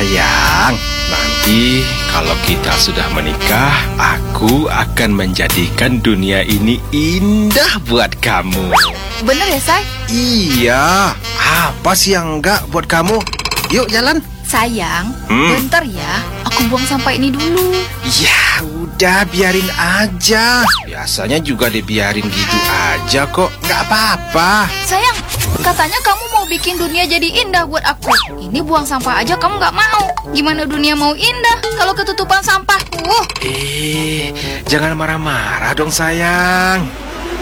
Sayang, nanti kalau kita sudah menikah, aku akan menjadikan dunia ini indah buat kamu. Bener ya, Say? Iya, apa sih yang enggak buat kamu? Yuk jalan. Sayang, bentar ya, aku buang sampah ini dulu. Ya udah, biarin aja. Biasanya juga dibiarin gitu aja kok, nggak apa-apa. Sayang, katanya kamu mau bikin dunia jadi indah buat aku. Ini buang sampah aja kamu nggak mau. Gimana dunia mau indah kalau ketutupan sampah? Jangan marah-marah dong sayang.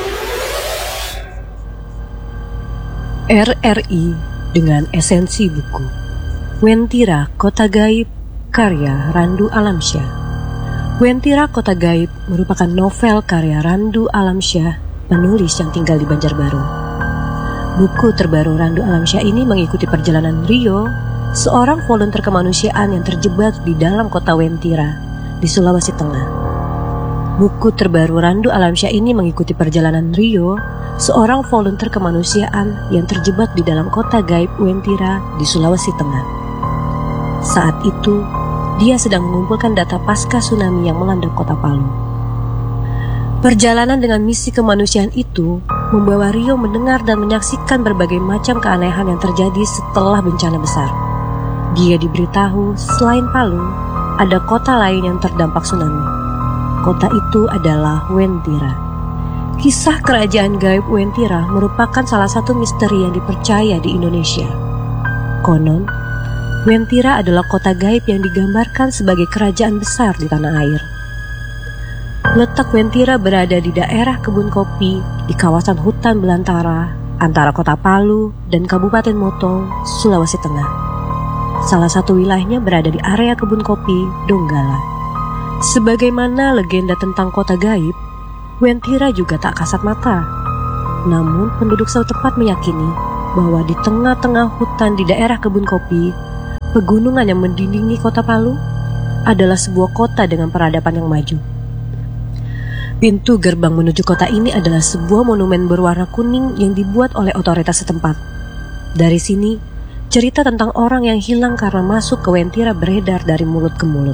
RRI dengan esensi buku. Wentira Kota Gaib, karya Randu Alamsyah. Wentira Kota Gaib merupakan novel karya Randu Alamsyah, penulis yang tinggal di Banjarbaru. Buku terbaru Randu Alamsyah ini mengikuti perjalanan Rio, seorang volunteer kemanusiaan yang terjebak di dalam kota Wentira, di Sulawesi Tengah. Buku terbaru Randu Alamsyah ini mengikuti perjalanan Rio, seorang volunteer kemanusiaan yang terjebak di dalam kota gaib Wentira di Sulawesi Tengah. Saat itu, dia sedang mengumpulkan data pasca tsunami yang melanda kota Palu. Perjalanan dengan misi kemanusiaan itu membawa Rio mendengar dan menyaksikan berbagai macam keanehan yang terjadi setelah bencana besar. Dia diberitahu selain Palu, ada kota lain yang terdampak tsunami. Kota itu adalah Wentira. Kisah kerajaan gaib Wentira merupakan salah satu misteri yang dipercaya di Indonesia. Konon, Wentira adalah kota gaib yang digambarkan sebagai kerajaan besar di tanah air. Letak Wentira berada di daerah kebun kopi di kawasan hutan belantara antara kota Palu dan Kabupaten Motong, Sulawesi Tengah. Salah satu wilayahnya berada di area kebun kopi Donggala. Sebagaimana legenda tentang kota gaib, Wentira juga tak kasat mata. Namun penduduk setempat meyakini bahwa di tengah-tengah hutan di daerah kebun kopi, pegunungan yang mendindingi kota Palu adalah sebuah kota dengan peradaban yang maju. Pintu gerbang menuju kota ini adalah sebuah monumen berwarna kuning yang dibuat oleh otoritas setempat. Dari sini, cerita tentang orang yang hilang karena masuk ke Wentira beredar dari mulut ke mulut.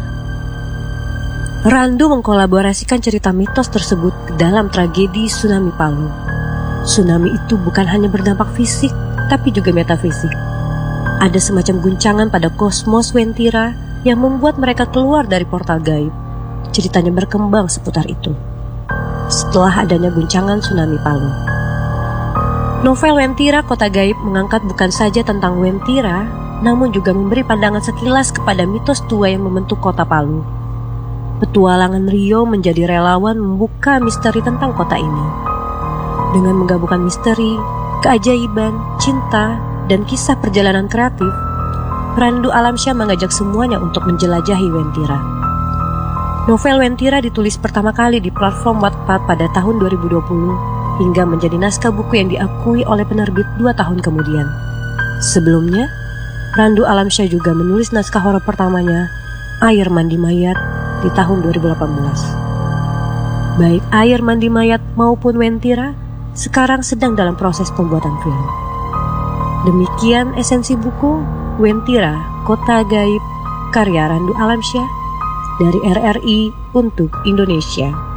Randu mengkolaborasikan cerita mitos tersebut ke dalam tragedi tsunami Palu. Tsunami itu bukan hanya berdampak fisik, tapi juga metafisik. Ada semacam guncangan pada kosmos Wentira yang membuat mereka keluar dari portal gaib. Ceritanya berkembang seputar itu. Setelah adanya guncangan tsunami Palu. Novel Wentira Kota Gaib mengangkat bukan saja tentang Wentira, namun juga memberi pandangan sekilas kepada mitos tua yang membentuk kota Palu. Petualangan Rio menjadi relawan membuka misteri tentang kota ini. Dengan menggabungkan misteri, keajaiban, cinta, dan kisah perjalanan kreatif, Randu Alamsyah mengajak semuanya untuk menjelajahi Wentira. Novel Wentira ditulis pertama kali di platform Wattpad pada tahun 2020 hingga menjadi naskah buku yang diakui oleh penerbit 2 tahun kemudian. Sebelumnya, Randu Alamsyah juga menulis naskah horor pertamanya, Air Mandi Mayat, di tahun 2018. Baik Air Mandi Mayat maupun Wentira sekarang sedang dalam proses pembuatan film. Demikian esensi buku Wentira Kota Gaib karya Randu Alamsyah dari RRI untuk Indonesia.